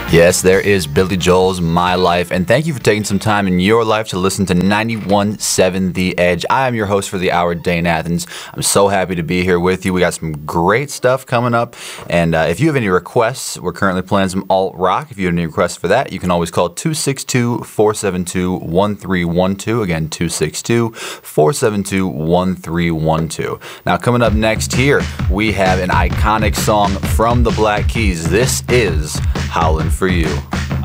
Yes, there is Billy Joel's My Life, and thank you for taking some time in your life to listen to 91.7 The Edge. I am your host for the hour, Dane Athens. I'm so happy to be here with you. We got some great stuff coming up, and if you have any requests, we're currently playing some alt rock. If you have any requests for that, you can always call 262-472-1312. Again, 262-472-1312. Now, coming up next here, we have an iconic song from the Black Keys. This is Howlin' for You.